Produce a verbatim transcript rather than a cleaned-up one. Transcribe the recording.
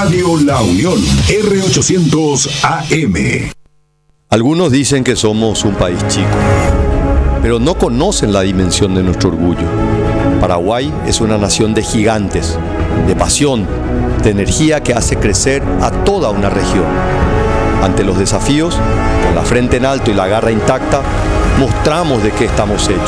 Radio La Unión, R ochocientos A M. Algunos dicen que somos un país chico, pero no conocen la dimensión de nuestro orgullo. Paraguay es una nación de gigantes, de pasión, de energía que hace crecer a toda una región. Ante los desafíos, con la frente en alto y la garra intacta, mostramos de qué estamos hechos.